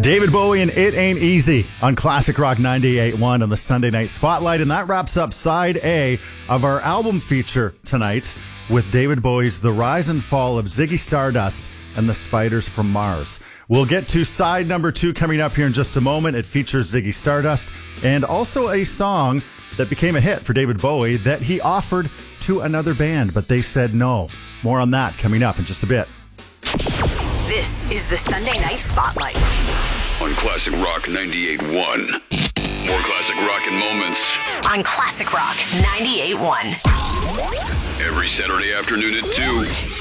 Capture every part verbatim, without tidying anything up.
David Bowie and It Ain't Easy on Classic Rock ninety-eight point one on the Sunday Night Spotlight. And that wraps up side A of our album feature tonight with David Bowie's The Rise and Fall of Ziggy Stardust and the Spiders from Mars. We'll get to side number two coming up here in just a moment. It features Ziggy Stardust and also a song that became a hit for David Bowie that he offered to another band, but they said no. More on that coming up in just a bit. This is the Sunday Night Spotlight on Classic Rock ninety-eight point one. More classic rock and moments on Classic Rock ninety-eight point one. Every Saturday afternoon at two.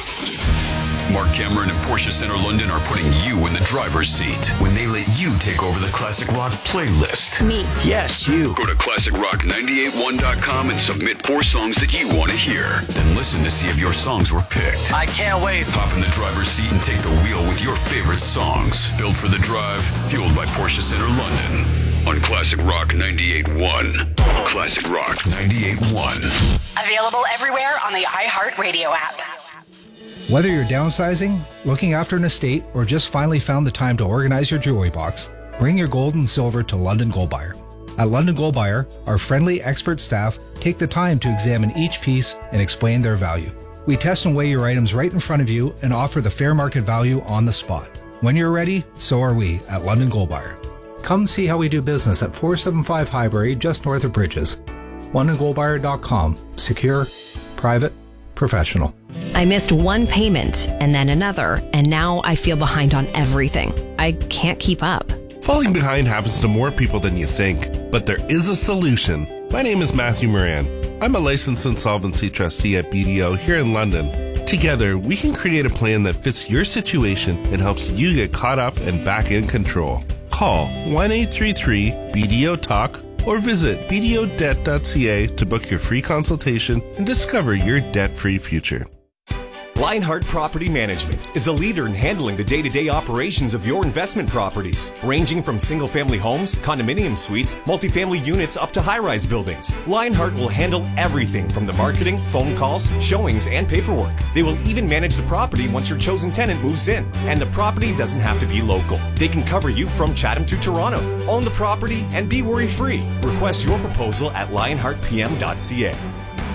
Mark Cameron and Porsche Center London are putting you in the driver's seat when they let you take over the Classic Rock playlist. Me. Yes, you. Go to classic rock ninety-eight point one dot com and submit four songs that you want to hear. Then listen to see if your songs were picked. I can't wait. Hop in the driver's seat and take the wheel with your favorite songs. Built for the drive, fueled by Porsche Center London. On Classic Rock ninety-eight point one. Classic Rock ninety-eight point one. Available everywhere on the iHeartRadio app. Whether you're downsizing, looking after an estate, or just finally found the time to organize your jewelry box, bring your gold and silver to London Gold Buyer. At London Gold Buyer, our friendly expert staff take the time to examine each piece and explain their value. We test and weigh your items right in front of you and offer the fair market value on the spot. When you're ready, so are we at London Gold Buyer. Come see how we do business at four seventy-five Highbury, just north of Bridges. london gold buyer dot com. Secure, private, professional. I missed one payment and then another, and now I feel behind on everything. I can't keep up. Falling behind happens to more people than you think, but there is a solution. My name is Matthew Moran. I'm a licensed insolvency trustee at B D O here in London. Together, we can create a plan that fits your situation and helps you get caught up and back in control. Call one eight three three B D O talk or visit b d o debt dot c a to book your free consultation and discover your debt-free future. Lionheart Property Management is a leader in handling the day-to-day operations of your investment properties, ranging from single-family homes, condominium suites, multifamily units, up to high-rise buildings. Lionheart will handle everything from the marketing, phone calls, showings, and paperwork. They will even manage the property once your chosen tenant moves in, and the property doesn't have to be local. They can cover you from Chatham to Toronto. Own the property and be worry-free. Request your proposal at lionheart p m dot c a.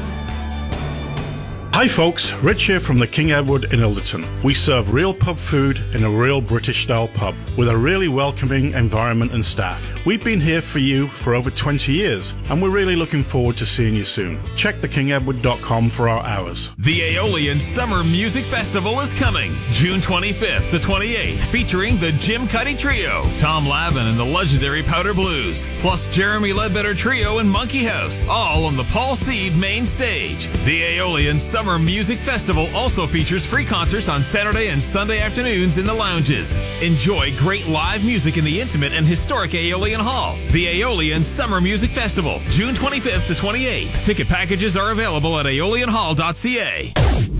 Hi folks, Rich here from the King Edward in Ilderton. We serve real pub food in a real British style pub with a really welcoming environment and staff. We've been here for you for over twenty years and we're really looking forward to seeing you soon. Check the king edward dot com for our hours. The Aeolian Summer Music Festival is coming June twenty-fifth to twenty-eighth, featuring the Jim Cuddy Trio, Tom Lavin and the legendary Powder Blues, plus Jeremy Ledbetter Trio and Monkey House, all on the Paul Seed main stage. The Aeolian Summer Music Festival also features free concerts on Saturday and Sunday afternoons in the lounges. Enjoy great live music in the intimate and historic Aeolian Hall. The Aeolian Summer Music Festival, June twenty-fifth to twenty-eighth. Ticket packages are available at aeolian hall dot c a.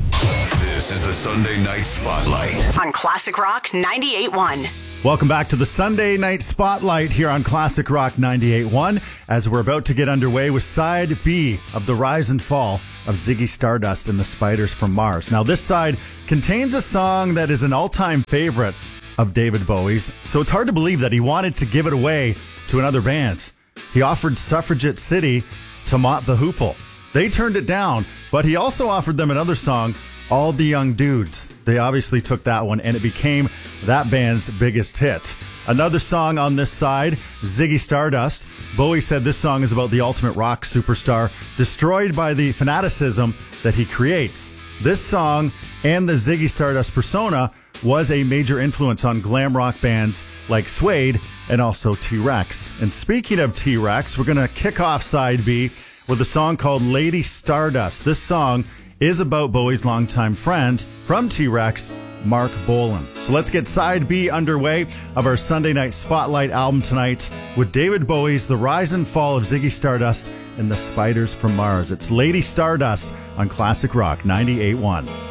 This is the Sunday Night Spotlight on Classic Rock ninety-eight point one. Welcome back to the Sunday Night Spotlight here on Classic Rock ninety-eight point one as we're about to get underway with side B of The Rise and Fall of Ziggy Stardust and the Spiders from Mars. Now, this side contains a song that is an all-time favorite of David Bowie's, so it's hard to believe that he wanted to give it away to another band. He offered Suffragette City to Mott the Hoople. They turned it down, but he also offered them another song, All the Young Dudes. They obviously took that one, and it became that band's biggest hit. Another song on this side, Ziggy Stardust. Bowie said this song is about the ultimate rock superstar, destroyed by the fanaticism that he creates. This song and the Ziggy Stardust persona was a major influence on glam rock bands like Suede and also T-Rex. And speaking of T-Rex, we're going to kick off side B with a song called Lady Stardust. This song is about Bowie's longtime friend from T-Rex, Mark Bolan. So let's get side B underway of our Sunday Night Spotlight album tonight with David Bowie's The Rise and Fall of Ziggy Stardust and the Spiders from Mars. It's Lady Stardust on Classic Rock ninety-eight point one.